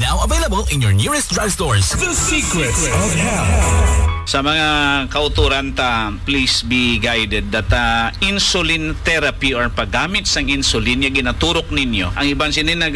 Now available in your nearest drugstores. The Secrets of Health. Sa mga kauturan ta, please be guided that insulin therapy or paggamit sang insulin yung ginaturok ninyo. Ang iban sinin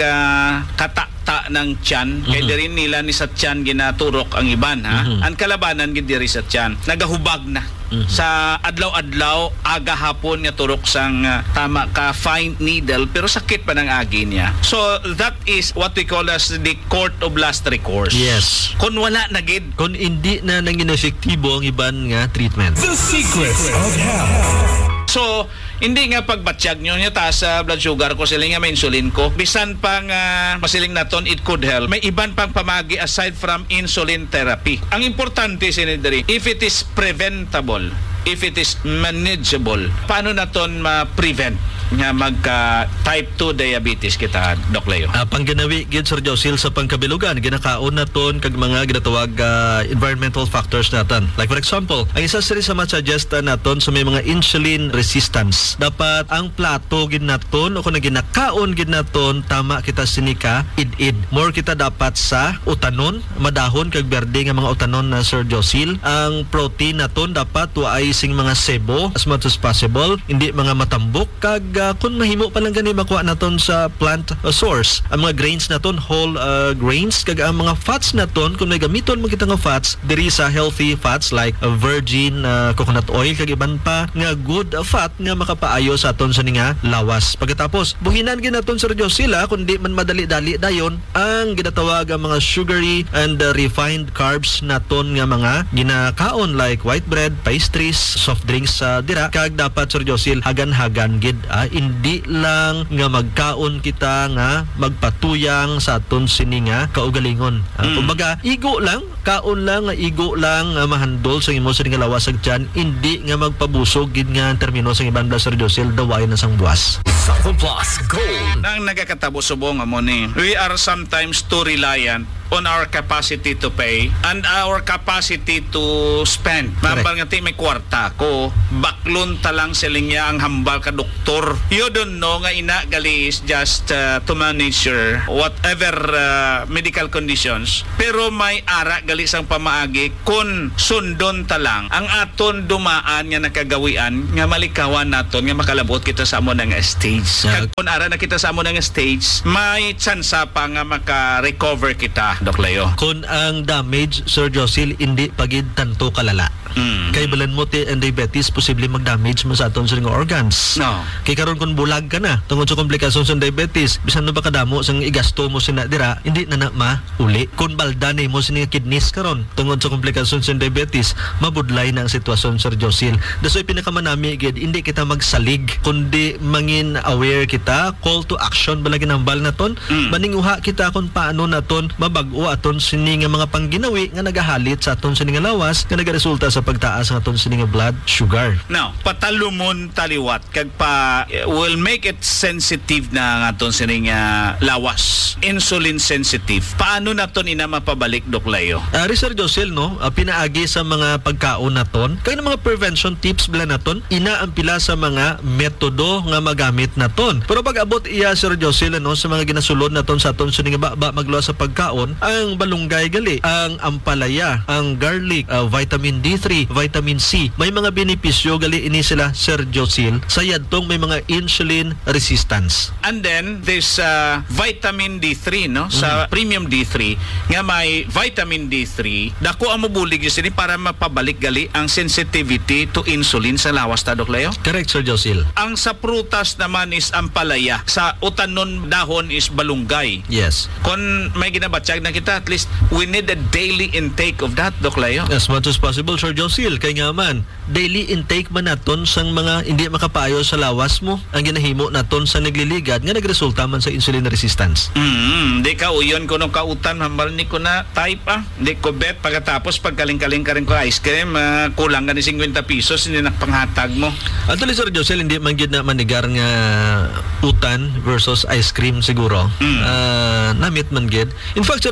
nagkata ng tiyan, kaya rin nila ni sa tiyan ginaturok ang iban, ha? Ang kalabanan gid diri sa tiyan, nagahubag na. Sa adlaw-adlaw aga hapon nga turok sang tama ka fine needle pero sakit pa ng agi niya. So that is what we call as the court of last recourse. Yes. Kung wala na gid, Kung hindi na nangin efektibo ang iban nga treatment. The Secrets of Health. so hindi nga pagbatsyag nyo niya taas sa blood sugar ko, siling nga may insulin ko, bisan pang masiling naton it could help, may iban pang pamagi aside from insulin therapy. Ang importante sinidiri, if it is preventable, if it is manageable, paano naton ma-prevent nga magka type 2 diabetes kita, Doc Leo? Pangginawi gid Sir Josil sa pangkabilugan, ginakaon naton kag mga ginatawag environmental factors naton. Like for example, ang isa sa ma-suggest naton sa may mga insulin resistance, dapat ang plato gid naton o kung ginakaon gid naton tama kita sinika id-id. More kita dapat sa utanon, madahon kag berde nga mga utanon na Sir Josil. Ang protein naton dapat waay sing mga sebo as much as possible, hindi mga matambok kag kung mahimo pa lang gani makuha naton sa plant source. Ang mga grains naton whole grains kag ang mga fats naton kung may gamiton mo kita nga fats diri sa healthy fats like virgin coconut oil kag iban pa nga good fat nga makapaayo sa aton sa nga lawas. Pagkatapos buhinan gid naton Sir Josila kundi man madali-dali dayon ang ginatawag ang mga sugary and refined carbs naton nga mga ginakaon like white bread, pastries, soft drinks dira kag dapat Sir Josil hagan-hagan gid hindi lang nga magkaon kita nga magpatuyang sa aton sini nga kaugalingon. Kumbaga igo lang, kaon lang nga igo lang mahandol sa imo sini nga lawas ag tiyan, hindi nga magpabusog gid nga termino sa iban Sir Josel daway na sang buwas. Supple Plus Gold. Nang nagakatabo subong amo ni, we are sometimes too reliant on our capacity to pay and our capacity to spend. Mambal nga ti may kwarta ko, baklon talang siling niya ang hambal ka doktor. You don't know nga ina gali is just to manage your whatever medical conditions. Pero may ara gali sang pamaagi kun sundon talang ang aton dumaan nga nakagawian nga malikawan naton nga makalabot kita sa amo ng stage. Kag kun ara na kita sa amo ng stage, may tsansa pa nga maka-recover kita, Doc Leo. Kung ang damage Sir Josil hindi pagid tanto kalala. Kay balan mo ti and diabetes posible mag-damage mo sa aton sa organs. No. Kay karon kun bulag ka na tungod sa komplikasyon sa diabetes, bisan no ba kadamo sang igasto mo sina dira, hindi na mauli. Kun baldan mo sini kidneys karon tungod sa komplikasyon sa diabetes, mabudlay na ang sitwasyon Sir Josil. Dasoy pinakamanami gid hindi kita magsalig kundi mangin aware kita, call to action balagi nambal naton, maninguha kita kung paano naton mabag-o aton sini nga mga pangginawi nga nagahalit sa aton sini nga lawas nga nagaresulta sa pagtaas ng aton sini nga blood sugar. Now, patalumon taliwat kag pa will make it sensitive na nga aton sini nga lawas. Insulin sensitive. Paano naton ina mapabalik, Doc Leo? Sir Josel, no, pinaagi sa mga pagkaon naton kay mga prevention tips bala naton ina ang pila sa mga metodo nga magamit naton. Pero pag abot iya Sir Josel no sa mga ginasulod naton sa aton sini nga ba magluwa sa pagkaon, ang balunggay gali, ang ampalaya, ang garlic, vitamin D3, vitamin C, may mga benepisyo gali ini sila Sir Josel sa yadtong may mga insulin resistance. And then this vitamin D3 no sa premium D3 nga may vitamin D3 dako ang mabulig yun sini para mapabalik gali ang sensitivity to insulin sa lawas ta, Doc Leo. Correct Sir Josel. Ang sa prutas naman is ampalaya, sa utanon dahon is balunggay. Yes. Kung may ginabatsyag na kita, at least we need a daily intake of that, Doc Leo. As much as possible Sir Josil, kay nga man daily intake man naton sang mga hindi makapayo sa lawas mo ang ginahimo naton sa nagliligad nga nagresulta man sa insulin resistance. Di ka uyon ko nung kautan, hambal ni ko na type di ko bet pagkatapos pagkaling-kaling ka rin ko ice cream, kulang ka ni 50 pesos hindi nakpanghatag mo. Actually Sir Josel, hindi man gid na manigar nga utan versus ice cream siguro. Namit man gid. In fact Sir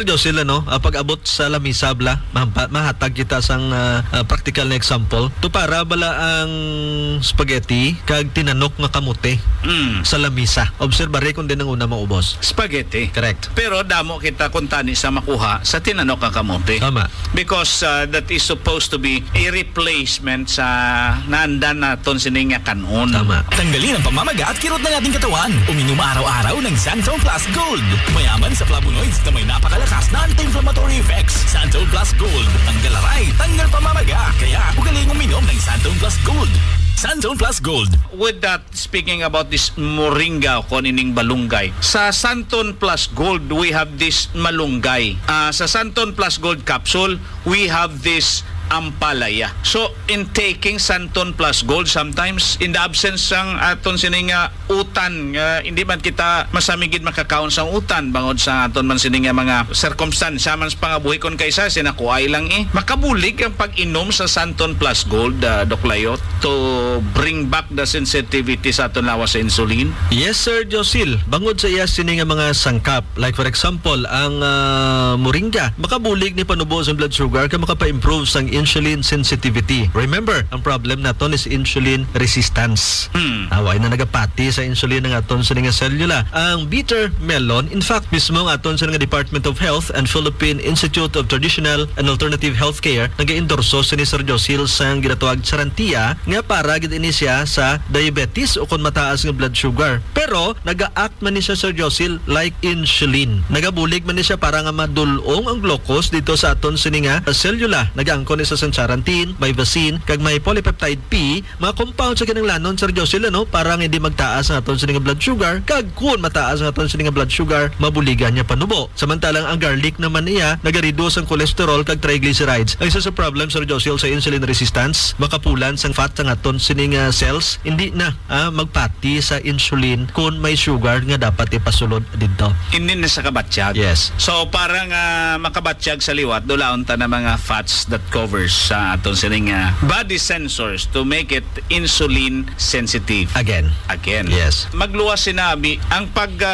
Josil, pag abot sa lamisa bla, mahatag kita sang practical na example. To para bala ang spaghetti kag tinanok nga kamote sa lamisa. Obserbare kung din ang una maubos. Spaghetti. Correct. Pero damo kita kung tani sa makuha sa tinanok ang kamote. Tama. Because that is supposed to be a replacement sa naandan naton sining nga kanon. Tama. Tanggalin ang pamamaga at kirot ng ating katawan. Uminom araw-araw ng Santon Plus Gold. Mayaman sa flavonoids na may napakalakas na anti-inflammatory effects. Santon Plus Gold. Tanggal aray, tanggal pamamaga. Kaya ugaling uminom ng Santon Plus Gold. Santon Plus Gold. With that, speaking about this moringa o kanining balunggay, sa Santon Plus Gold, we have this malunggay. Sa Santon Plus Gold capsule, we have this ampalaya. So, in taking Santon Plus Gold, sometimes, in the absence ng aton sining utan, hindi man kita masamigid makakaon sa utan, bangod sa aton man sining mga circumstance, man sa pangabuhi kon kaysa, sinakuay lang makabulig ang pag-inom sa Santon Plus Gold, Doc Layot, to bring back the sensitivity sa aton lawas sa insulin. Yes, Sir Josil. Bangod sa iya sini nga mga sangkap. Like for example, ang moringa, makabulig ni panubo sa blood sugar ka makapa-improve sang insulin sensitivity. Remember, ang problem naton is insulin resistance. Away na nagapati sa insulin ng aton sa nga selula. Ang bitter melon, in fact, mismo ang aton sa nga Department of Health and Philippine Institute of Traditional and Alternative Healthcare nag-endorso sa ni Sir Josil sang ginatawag sarantia nga para gid ini siya sa diabetes o kung mataas nga blood sugar. Pero naga-act man ni siya, Sir Josil, like insulin. Nagabulig man ni siya para nga madulong ang glucose dito sa aton sa nga selula. Nagaangkon sa sancharantin, bivacin, kag may polypeptide P, mga compound sa kinanglanon, Sir Josil, para nga hindi magtaas ang aton sa nga blood sugar, kag kung mataas ang aton sa nga blood sugar, mabuligan niya panubo. Samantalang ang garlic naman niya, nagareduce ang cholesterol kag triglycerides. Ang isa sa problem, Sir Josil, sa insulin resistance, makapulan sang fat sa aton sa nga cells, hindi na magpati sa insulin kung may sugar nga dapat ipasulod dito. Hindi na sa kabatsyag. Yes. So, parang makabatsyag sa liwat, dulaon ta na mga fats that covers sa aton sining body sensors to make it insulin sensitive. Again. Yes. Magluwas sinabi, ang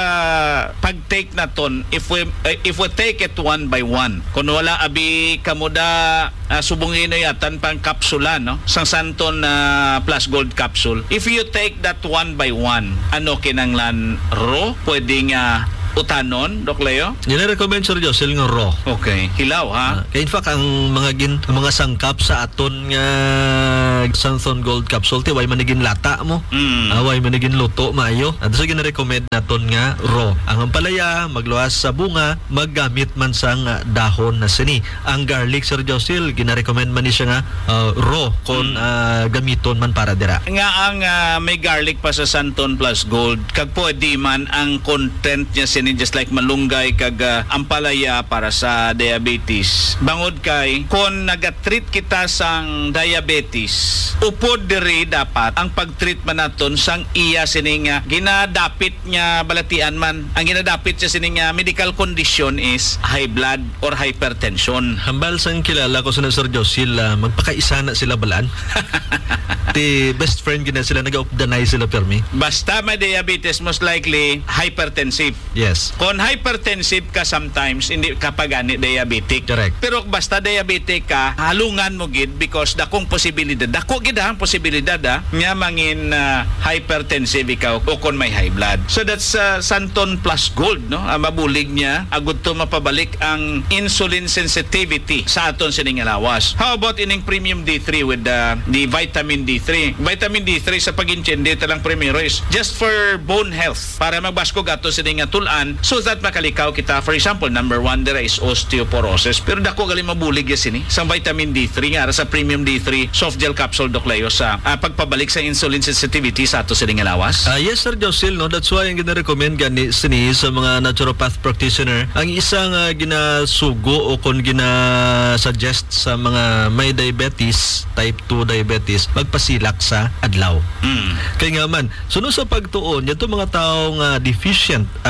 pag-take naton, if we take it one by one, kung wala abi kamuda subungin na yatan pang kapsula, no? Sang Santon Plus Gold capsule. If you take that one by one, ano kinanglan raw? Pwedeng utanon, Doc Leo? Recommend, Sir Josil, nga raw. Okay. Hilaw, ha? Kaya in fact, ang mga sangkap sa aton nga Santon Gold capsule, way manigin lata mo. Way manigin luto, maayo. At so, gina-recommend naton nga raw. Ang ampalaya, magluwas sa bunga, maggamit man sang dahon na sini. Ang garlic, Sir Josil, gina-recommend man ni siya nga raw kung gamiton man para dira. Nga ang may garlic pa sa Santon Plus Gold, kag pwede man ang content niya sini just like malunggay kag ampalaya para sa diabetes. Bangod kay kung nagatreat kita sang diabetes, upod diri dapat ang pagtreatment naton sang iya sini nga ginadapit nya balatian man. Ang ginadapit sa sini nga medical condition is high blood or hypertension. Hambal sang kilala ko sa Sir Josil, magpakaisa na sila balaan. Ti best friend gina sila, nag-opdanay sila permi. Basta may diabetes, most likely hypertensive. Yes. Kung hypertensive ka sometimes, hindi ka pa gani diabetic. Correct. Pero basta diabetic ka, halungan mo gid because dakong posibilidad. Dako gid ang posibilidad nga mangin hypertensive ikaw o kung may high blood. So that's Santon Plus Gold, no? Mabulig niya agud to mapabalik ang insulin sensitivity sa aton sining lawas. How about ining Premium D3 with the vitamin D3? Vitamin D3 sa pag-intindi talang primero is just for bone health, para magbaskog ato sining tulan so that makalikaw kita. For example, number 1 dira is osteoporosis. Pero dako gali mabulig ya sini sa vitamin D3 nga sa Premium D3 soft gel capsule, Doc Leo, sa pagpabalik sa insulin sensitivity sa ato sining lawas. Yes, Sir Josil, no? That's why ang gina-recommend gani sini sa mga naturopath practitioner, ang isang ginasugo o kung gina-suggest sa mga may diabetes, type 2 diabetes, magpasilak sa adlaw. Kaya nga man, suno sa pagtuon, yato mga taong deficient ang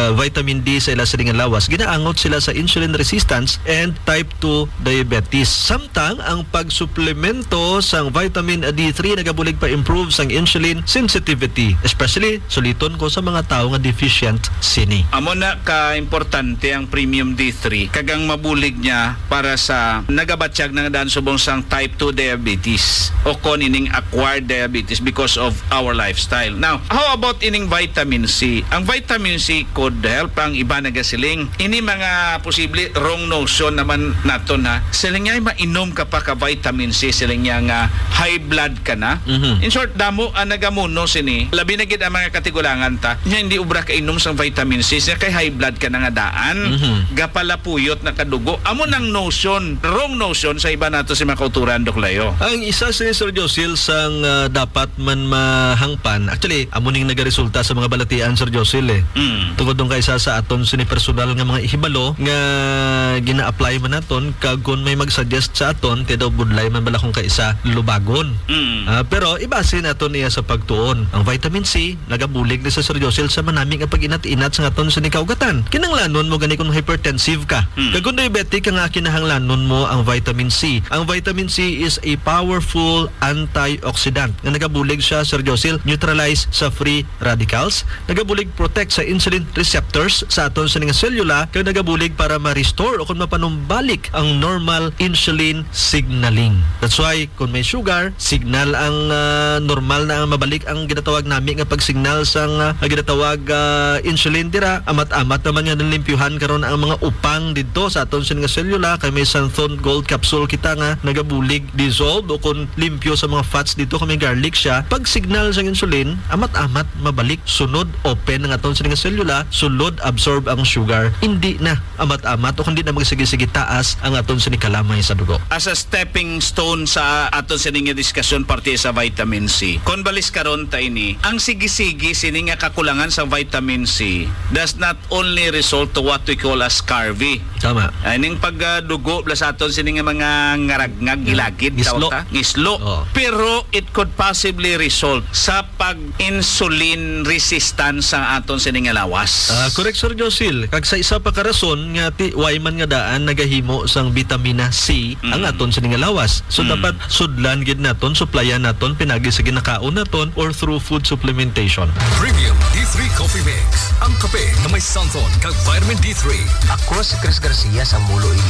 vitamin D sa ila sining lawas, ginaangot sila sa insulin resistance and type 2 diabetes. Samtang ang pagsuplemento sang vitamin D3 nagabulig pa improve sang insulin sensitivity, especially suliton ko sa mga tao nga deficient sini. Amo na ka-importante ang premium D3 kagang mabulig niya para sa nagabatsyag ng daan subong sang type 2 diabetes o kon ining acquired diabetes because of our lifestyle. Now, how about ining vitamin C? Ang vitamin C could help ang iba nagasiling. Ini mga posible wrong notion naman nato na siling niya mainom ka pa ka vitamin C, siling niya nga high blood ka na. In short, damo ang nagamuno sini. Labi na gid ang mga katigulangan ta. Nya hindi ubra ka inom sang vitamin C siya kay high blood ka na nga daan. Gapalapuyot na kadugo. Amo nang notion, wrong notion sa iba nato si mga kauturan Doklayo. Ang isa si Sir Josil sang dapat man mahangpan, actually amo ning nagaresulta sa mga balatian Sir Josil tungod dong kaysa sa aton sini personal nga mga ihibalo nga gina-apply man naton kag kun may mag-suggest sa aton ti daw budlay man bala kung kaisa lubagon. Pero ibase naton niya sa pagtuon. Ang vitamin C nagabulig ni sa Sir Josil sa manami nga pag-inat-inat sa aton sini kaugatan. Kinahanglanon mo gani kung hypertensive ka. Kag kung diabetic ka nga kinahanglanon mo ang vitamin C. Ang vitamin C is a powerful antioxidant nga nagabulig siya Sir Josil neutralize sa free radicals, nagabulig protect sa insulin receptors sa aton sa nga selula kag nagabulig para ma-restore o kung mapanumbalik ang normal insulin signaling. That's why kung may sugar, signal ang normal na ang mabalik ang ginatawag nami nga pagsignal sang ginatawag insulin dira amat-amat naman nga nalimpyuhan karon ang mga upang didto sa aton sa nga selula kay may Santhon Gold capsule kita nga nagabulig dissolve o kung limpyo sa mga fats dito kung may garlic siya pag signal sang insulin amat-amat mabalik sunod open ang aton sa nga selula sulod absorb ang sugar hindi na amat-amat o kundi na magsige-sige taas ang aton sa kalamay sa dugo. As a stepping stone sa aton sining nga diskusyon parte sa vitamin C. Kon balis karon ta ini, ang sige-sige sining nga kakulangan sa vitamin C does not only result to what we call as scurvy. Tama. Aning pagdugo blas aton sining nga mga ngaragnag gilagid Ngislo. ngislo. Oh. Pero it could possibly result sa pag-insulin resistance sa aton sining nga lawas. Correct Sir Josil. Kag sa isa pa ka rason nga ti why man nga daan nagahimo sang vitamina C ang aton sa nga lawas. So dapat sudlan gid naton, supplyan naton pinagi sa ginakaon naton or through food supplementation. Premium D3 Coffee Mix. Ang kape na may Santhon kag vitamin D3. Ako si Chris Garcia sa Mulo